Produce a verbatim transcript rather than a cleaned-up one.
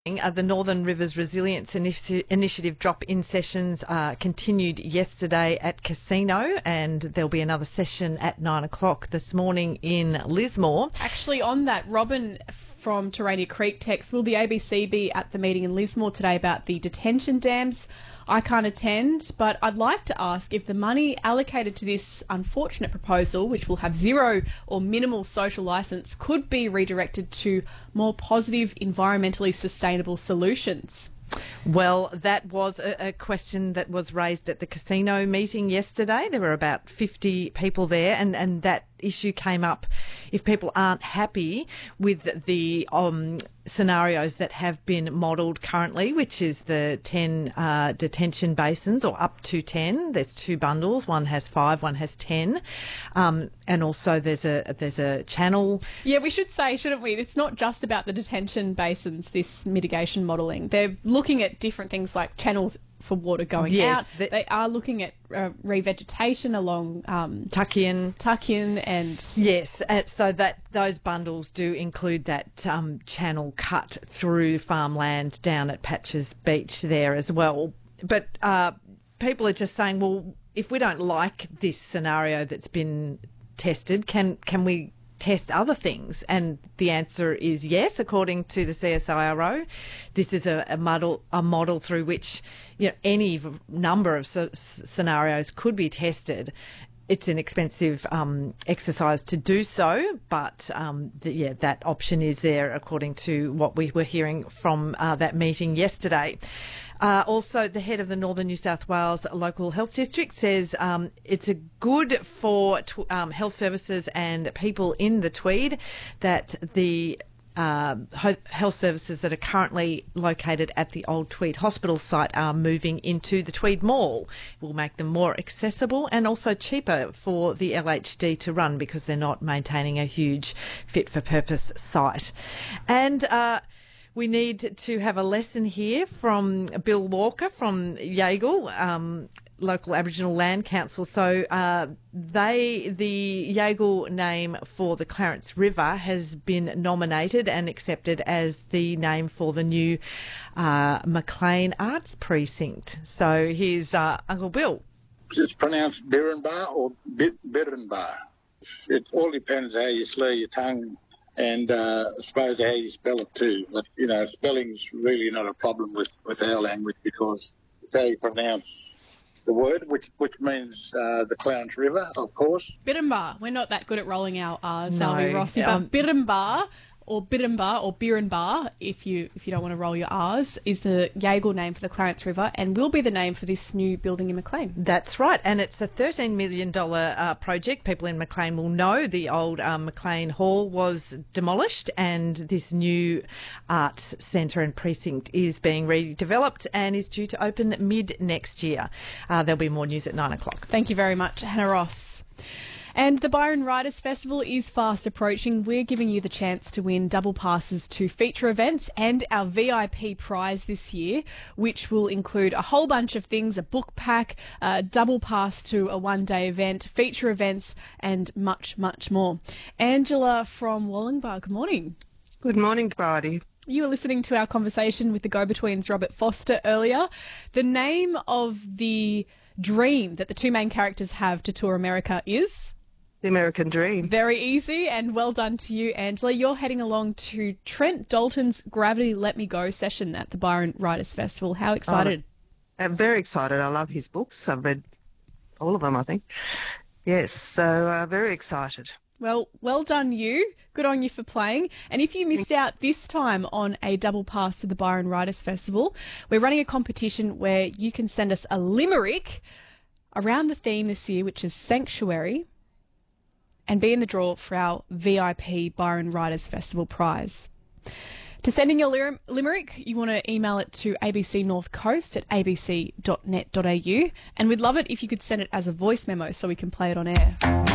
Uh, the Northern Rivers Resilience Initi- Initiative drop-in sessions uh, continued yesterday at Casino, and there'll be another session at nine o'clock this morning in Lismore. Actually, on that, Robin from Terania Creek texts, will the A B C be at the meeting in Lismore today about the detention dams? I can't attend, but I'd like to ask if the money allocated to this unfortunate proposal, which will have zero or minimal social licence, could be redirected to more positive, environmentally sustainable solutions. Well, that was a, a question that was raised at the Casino meeting yesterday. There were about fifty people there, and, and that issue came up. If people aren't happy with the um, scenarios that have been modelled currently, which is the ten uh, detention basins, or up to ten. There's two bundles. One has five, one has ten. Um, and also there's a there's a channel. Yeah, we should say, shouldn't we? It's not just about the detention basins, this mitigation modelling. They're looking at different things like channels for water going yes, out. That, they are looking at uh, revegetation along um, Tuck-in. Tuck-in and... Yes, uh, so that those bundles do include that um, channel cut through farmland down at Patches Beach there as well. But uh, people are just saying, well, if we don't like this scenario that's been tested, can can we test other things? And the answer is yes, according to the C S I R O. This is a, a model a model through which, you know, any v- number of so, s- scenarios could be tested. It's an expensive um, exercise to do so, but um, the, yeah, that option is there according to what we were hearing from uh, that meeting yesterday. Uh, also, the head of the Northern New South Wales Local Health District says um, it's a good for tw- um, health services and people in the Tweed that the uh, ho- health services that are currently located at the old Tweed Hospital site are moving into the Tweed Mall. It will make them more accessible and also cheaper for the L H D to run because they're not maintaining a huge fit-for-purpose site. And... Uh, We need to have a lesson here from Bill Walker from Yagle, um, local Aboriginal Land Council. So uh, they, the Yagle name for the Clarence River has been nominated and accepted as the name for the new uh, Maclean Arts Precinct. So here's uh, Uncle Bill. It's pronounced Birrenbar or Birrenbar. It all depends how you slur your tongue. And uh, I suppose how you spell it too. But, you know, spelling's really not a problem with, with our language because it's how you pronounce the word, which which means uh, the Clarence River, of course. Birrenbar. We're not that good at rolling our R's, no, are we, Rossi? Um, but Birrenbar, or Birrenbar, or Birrenbar, if you if you don't want to roll your R's, is the Yagle name for the Clarence River and will be the name for this new building in Maclean. That's right, and it's a thirteen million dollars uh, project. People in Maclean will know the old um, Maclean Hall was demolished and this new arts centre and precinct is being redeveloped and is due to open mid next year. Uh, there'll be more news at nine o'clock. Thank you very much, Hannah Ross. And the Byron Writers Festival is fast approaching. We're giving you the chance to win double passes to feature events and our V I P prize this year, which will include a whole bunch of things, a book pack, a double pass to a one-day event, feature events, and much, much more. Angela from Wollongbar, good morning. Good morning, Bridie. You were listening to our conversation with the Go-Betweens Robert Foster earlier. The name of the dream that the two main characters have to tour America is? The American Dream. Very easy, and well done to you, Angela. You're heading along to Trent Dalton's Gravity Let Me Go session at the Byron Writers Festival. How excited? Oh, I'm very excited. I love his books. I've read all of them, I think. Yes, so uh, very excited. Well, well done you. Good on you for playing. And if you missed out this time on a double pass to the Byron Writers Festival, we're running a competition where you can send us a limerick around the theme this year, which is Sanctuary, and be in the draw for our V I P Byron Writers Festival prize. To send in your lim- limerick, you want to email it to abcnorthcoast at abc dot net dot a u, and we'd love it if you could send it as a voice memo so we can play it on air.